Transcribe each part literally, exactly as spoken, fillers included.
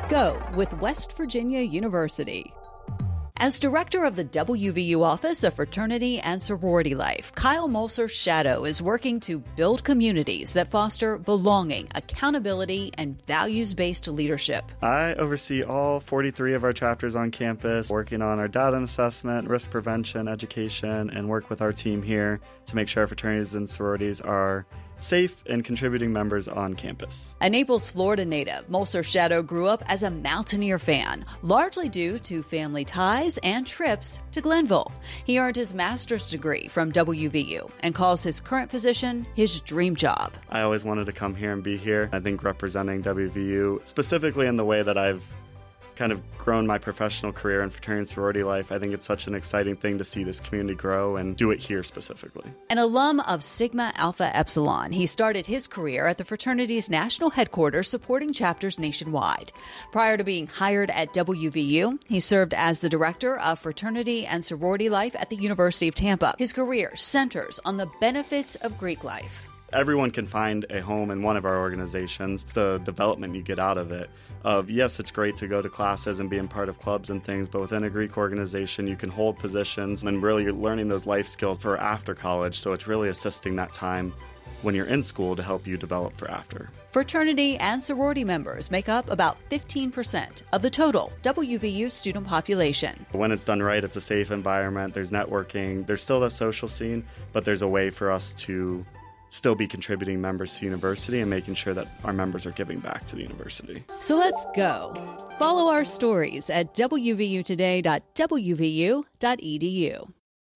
Go with West Virginia University. As director of the W V U Office of Fraternity and Sorority Life, Kyle Mulser-Shadow is working to build communities that foster belonging, accountability, and values-based leadership. I oversee all forty-three of our chapters on campus, working on our data assessment, risk prevention, education, and work with our team here to make sure our fraternities and sororities are safe and contributing members on campus. A Naples, Florida native, Mulser-Shadow grew up as a Mountaineer fan, largely due to family ties and trips to Glenville. He earned his master's degree from W V U and calls his current position his dream job. I always wanted to come here and be here. I think representing W V U, specifically in the way that I've kind of grown my professional career in fraternity and sorority life, I think it's such an exciting thing to see this community grow and do it here specifically. An alum of Sigma Alpha Epsilon, he started his career at the fraternity's national headquarters supporting chapters nationwide. Prior to being hired at W V U, he served as the director of fraternity and sorority life at the University of Tampa. His career centers on the benefits of Greek life. Everyone can find a home in one of our organizations. The development you get out of it, of yes, it's great to go to classes and being part of clubs and things, but within a Greek organization, you can hold positions and really you're learning those life skills for after college. So it's really assisting that time when you're in school to help you develop for after. Fraternity and sorority members make up about fifteen percent of the total W V U student population. When it's done right, it's a safe environment. There's networking. There's still the social scene, but there's a way for us to still be contributing members to the university and making sure that our members are giving back to the university. So let's go. Follow our stories at w v u today dot w v u dot e d u.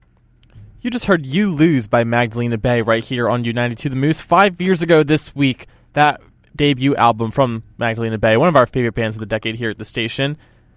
You just heard You Lose by Magdalena Bay right here on U ninety-two The Moose. Five years ago this week, that debut album from Magdalena Bay, one of our favorite bands of the decade here at the station,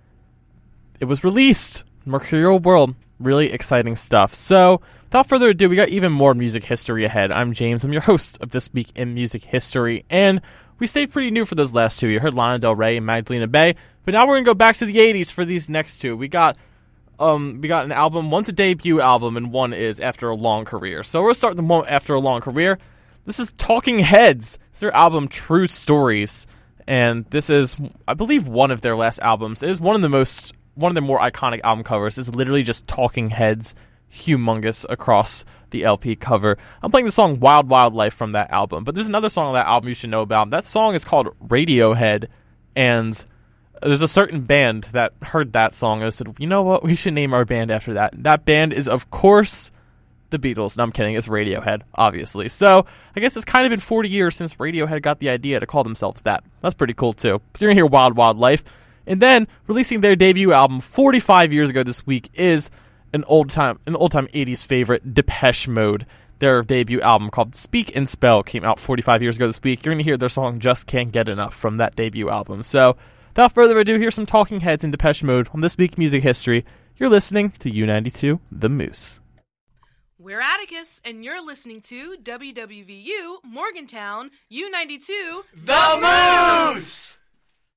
it was released. Mercurial World. Really exciting stuff. So, without further ado, we got even more music history ahead. I'm James. I'm your host of This Week in Music History. And we stayed pretty new for those last two. You heard Lana Del Rey and Magdalena Bay. But now we're going to go back to the eighties for these next two. We got um, we got an album. One's a debut album, and one is After a Long Career. So, we'll start the one After a Long Career. This is Talking Heads. It's their album True Stories. And this is, I believe, one of their last albums. It is one of the most... one of the more iconic album covers. Is literally just talking heads, humongous across the L P cover. I'm playing the song Wild Wild Life from that album, but there's another song on that album you should know about. That song is called Radiohead, and there's a certain band that heard that song and said, you know what, we should name our band after that. That band is, of course, the Beatles. No, I'm kidding, it's Radiohead, obviously. So, I guess it's kind of been forty years since Radiohead got the idea to call themselves that. That's pretty cool, too. So you're going to hear Wild Wild Life. And then, releasing their debut album forty-five years ago this week is an old-time an old-time eighties favorite, Depeche Mode. Their debut album called Speak and Spell came out forty-five years ago this week. You're going to hear their song Just Can't Get Enough from that debut album. So, without further ado, here's some Talking Heads in Depeche Mode on This Week in Music History. You're listening to U ninety-two The Moose. We're Atticus, and you're listening to W W V U Morgantown U ninety-two The Moose!